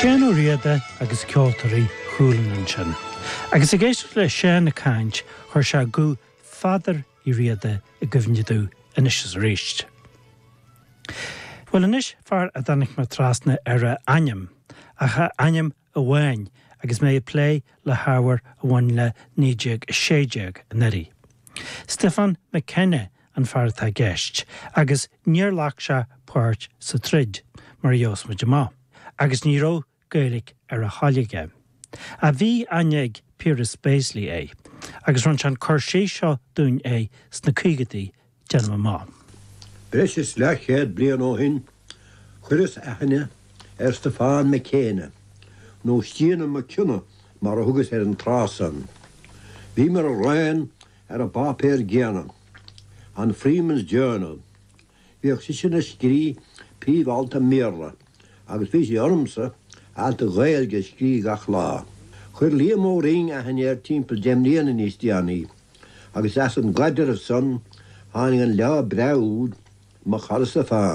Sean ó riada agus ceoltarí chúlan sin. Agus a géist le Sean na caint chuir se go fadar I riada I gofnidú inis is ríist. Well inis far a danig mar trasna a aim, a cha aim a bhhain agus mé play le háhar a bhain le nídeag séideag a neri. Stefan McKenna an fartha geist, agus níor lach se páirt sa trid, mar ios ma jamá, agus níró Gaelic a chalige. A bhí aneag Piers Paisley agus ran sean chuir seo dún sna cúigedaí deanama má. Breis is leichéad blian ó hin, chuiris achane Stefan McKenna, nó stíana McCunna mar a thugus an trásan. Bhí mar a rain a bapéir geana, an Freeman's Journal. Bhíoh si sin a scrí príomh alta méra, agus bhí sé ormsa alta Gaeilge scrí gach lá. Chuir líam ring a hanéir timppel Gemniana níos dianaí, agus as an gaidir a son hánig an lea breúd má charas a fá.